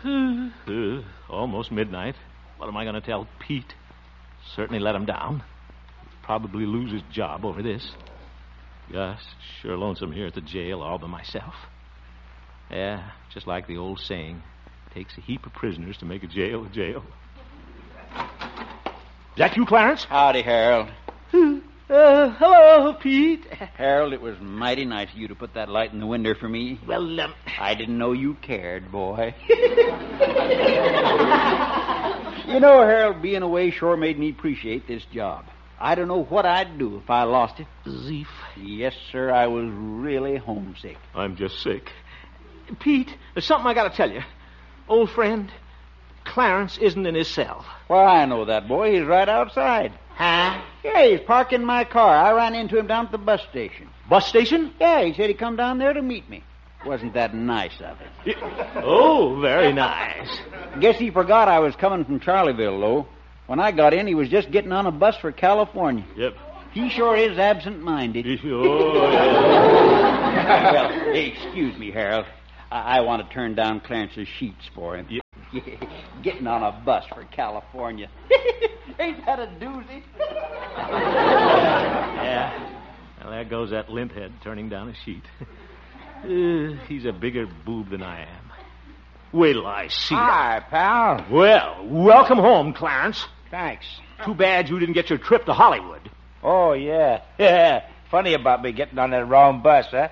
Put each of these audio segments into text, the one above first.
Almost midnight. What am I going to tell Pete? Certainly let him down. He'll probably lose his job over this. Gosh, sure lonesome here at the jail all by myself. Yeah, just like the old saying, takes a heap of prisoners to make a jail a jail. Is that you, Clarence? Howdy, Harold. Hello, Pete. Harold, it was mighty nice of you to put that light in the window for me. Well, I didn't know you cared, boy. You know, Harold, being away sure made me appreciate this job. I don't know what I'd do if I lost it. Zeef. Yes, sir, I was really homesick. I'm just sick. Pete, there's something I got to tell you. Old friend, Clarence isn't in his cell. Well, I know that, boy. He's right outside. Huh? Yeah, he's parking my car. I ran into him down at the bus station. Bus station? Yeah, he said he'd come down there to meet me. Wasn't that nice of him? Oh, very nice. Guess he forgot I was coming from Charleville, though. When I got in, he was just getting on a bus for California. Yep. He sure is absent-minded. Oh, yeah. Well, hey, excuse me, Harold. I want to turn down Clarence's sheets for him. Yep. Getting on a bus for California. Ain't that a doozy? Yeah. Well, there goes that limphead turning down a sheet. He's a bigger boob than I am. Wait till I see Hi, pal. Well, welcome home, Clarence. Thanks. Too bad you didn't get your trip to Hollywood. Oh, yeah. Yeah. Funny about me getting on that wrong bus, huh?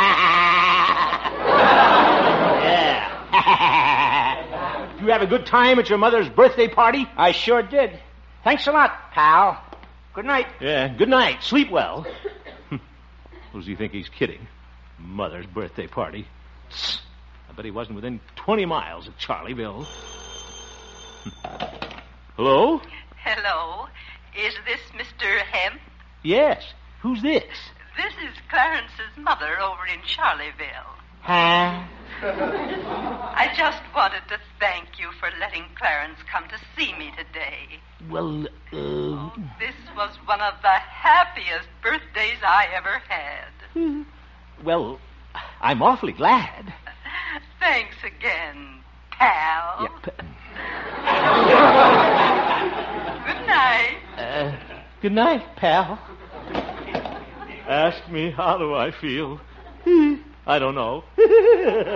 Yeah. Did you have a good time at your mother's birthday party? I sure did. Thanks a lot, pal. Good night. Yeah, good night. Sleep well. Who does he think he's kidding? Mother's birthday party. I bet he wasn't within 20 miles of Charleville. Hello? Hello. Is this Mr. Hemp? Yes. Who's this? This is Clarence's mother over in Charleville. Huh? I just wanted to thank you for letting Clarence come to see me today. Well, This was one of the happiest birthdays I ever had. Well, I'm awfully glad. Thanks again, pal. Yep. Good night. Good night, pal. Ask me how do I feel. I don't know.